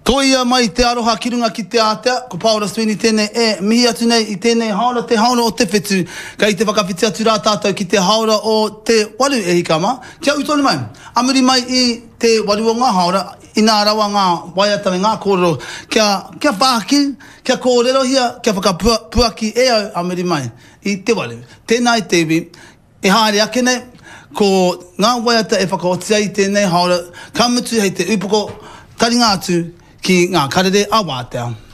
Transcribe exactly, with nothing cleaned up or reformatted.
Toia mai te aroha kirunga ki te atea, ko Paula Sweeney tēnei e mihi atu nei I tēnei haora te haora o te whetu, ka I te whakawhiti atu rā tātou ki te haora o te waru e hikama, kia utonu mai. Amuri mai I te waru o ngā haora, I nā rawa ngā waiatawe ngā kōrero, kia, kia whāki, kia kōrero hia, kia whakapuaki e au amuri mai I te waru. Tēnā I tewi, e haere ake nei, ko ngā waiata e whakaotia I tēnei haora, ka mutu hei te upoko taringa atu, ki ngā karere a Wātea.